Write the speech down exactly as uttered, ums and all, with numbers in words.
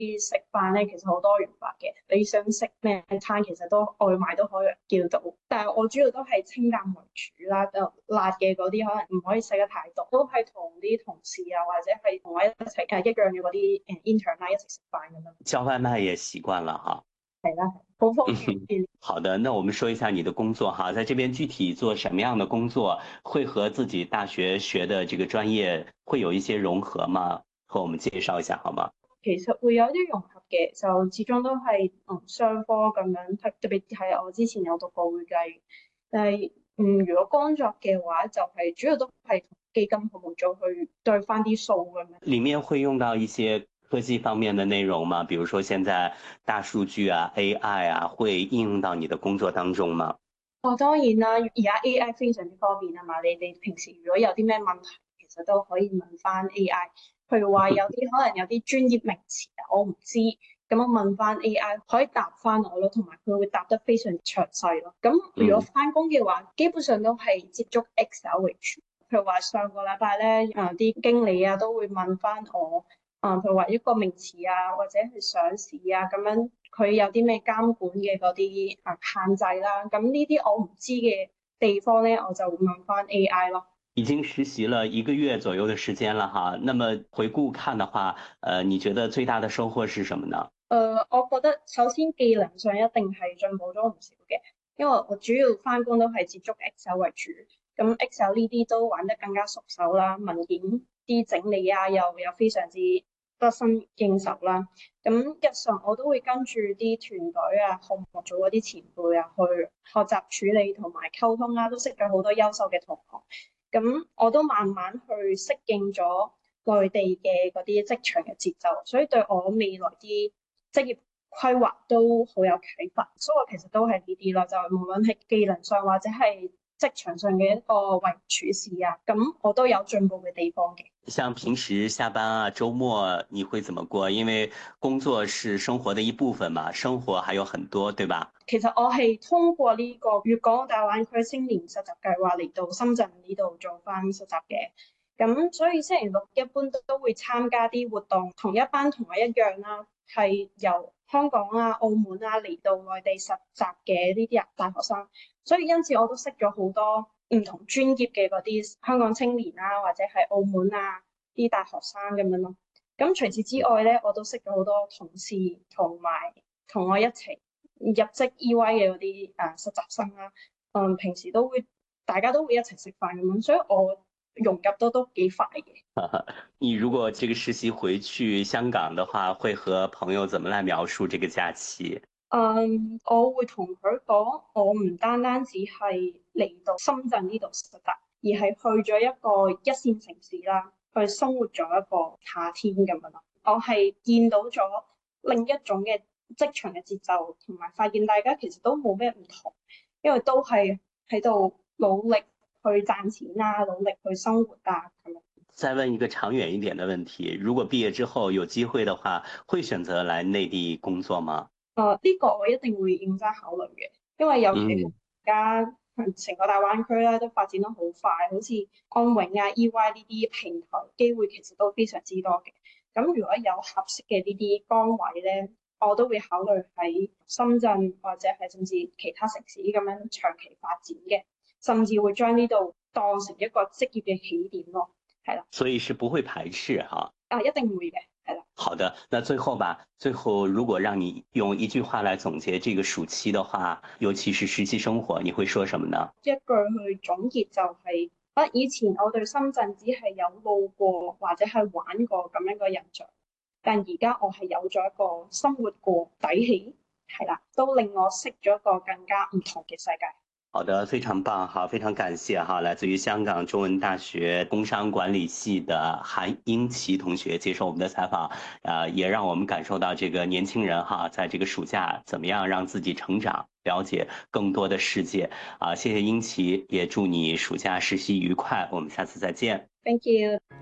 啲食飯咧，其實好多元化嘅，你想食咩餐其實都外賣都可以叫到。但係我主要都係清淡為主啦，就辣嘅嗰啲可能唔可以食得太多。都係同啲同事啊，或者係同我一齊誒一樣嘅嗰啲誒 intern 啦，一齊食飯咁樣。 叫外賣也習慣了哈。 係啦，好方嗯， 便。 好的，那我们说一下你的工作哈，在这边具體做什麼樣的工作，會和自己大學學的這個專業會有一些融合嗎？和我們介紹一下好嗎？ 其實會有啲融合嘅，就始終都係嗯商科咁樣，特特別係我之前有讀過會計，但係嗯如果工作嘅話，就係主要都係同基金服務組去對翻啲數咁樣。 裡面會用到一些科技方面的內容嗎？比如說現在大數據啊、A I 啊，會應用到你的工作當中嗎？ 哦，當然啦，而家 A I 非常之方便啊嘛，你你平時如果有啲咩問題，其實都可以問翻 A I。譬如話有啲可能有啲專業名詞啊，我唔知，咁我問翻 A I 可以答翻我咯，同埋佢會答得非常詳細咯。咁如果嗯翻工嘅話，基本上都係接觸 Excel 為主。譬如話上個禮拜咧，啊啲經理啊都會問翻我。啊，譬如話一個名詞啊，或者係上市啊，咁樣佢有啲咩監管嘅嗰啲啊限制啦，咁呢啲我唔知嘅地方咧，我就會問翻 A I 咯。 已經實習了一個月左右的時間了哈，那麼回顧看的話，呃，你覺得最大的收穫是什麼呢？ 誒、呃，我覺得首先技能上一定係進步咗唔少嘅，因為我主要翻工都係接觸 Excel 為主，咁 Excel 呢啲都玩得更加熟手啦，文件啲整理啊又又非常之得心應手啦。咁日常我都會跟住啲團隊啊、項目組嗰啲前輩啊去學習處理同埋溝通啦，都識咗好多優秀嘅同學。咁我都慢慢去適應咗內地嘅嗰啲職場嘅節奏，所以對我未來啲職業規劃都好有啟發，所以我其實都係呢啲咯，就無論係技能上或者係職場上嘅一個為人處事啊，咁我都有進步嘅地方嘅。 像平時下班啊、周末你會怎麼過？因為工作是生活的一部分嘛，生活還有很多，對吧？ 其實我係通過呢個粵港澳大灣區青年實習計劃嚟到深圳呢度做翻實習嘅，咁所以星期六一般都會參加啲活動，同一班同學一樣啦，係由香港啊、澳門啊嚟到內地實習嘅呢啲大學生，所以因此我都識咗好多唔同專業嘅嗰啲香港青年啊，或者係澳門啊啲大學生咁樣咯。咁除此之外咧，我都識咗好多同事同埋同我一齊入職 E Y 嘅嗰啲誒實習生啦，嗯，平時都會大家都會一齊食飯咁樣，所以我融入得都幾快嘅。 你如果這個實習回去香港的話，會和朋友怎麼來描述這個假期？ 嗯，我會同佢講，我唔單單只係嚟到深圳呢度實習，而係去咗一個一線城市啦，去生活咗一個夏天咁樣咯。我係見到咗另一種嘅職場嘅節奏，同埋發現大家其實都冇咩唔同，因為都係喺度努力去賺錢啊，努力去生活啊咁樣。 再問一個長遠一點的問題，如果畢業之後有機會的話，會選擇來內地工作嗎？ 誒呢、這個我一定會認真考慮嘅，因為尤其嗯， 而家成個大灣區咧都發展得好快，好似安永啊、E Y 呢啲平台機會其實都非常之多嘅。咁如果有合適嘅呢啲崗位咧，我都會考慮喺深圳或者係甚至其他城市咁樣長期發展嘅，甚至會將呢度當成一個職業嘅起點咯。係啦， 所以是不會排斥哈。 啊一定會嘅，係啦。 好的，那最後吧，最後如果讓你用一句話來總結這個暑期的話，尤其是實習生活，你會說什麼呢？ 一句去總結就係、是，啊以前我對深圳只係有路過或者係玩過咁樣嘅印象，但而家我係有咗一個生活過底氣，係啦，都令我識咗一個更加唔同嘅世界。 好的，非常棒哈，非常感謝哈，來自於香港中文大學工商管理系的韓英奇同學接受我們的採訪，啊，也讓我們感受到這個年輕人哈，在這個暑假怎麼樣讓自己成長，了解更多的世界啊！謝謝英奇，也祝你暑假實習愉快，我們下次再見。 Thank you。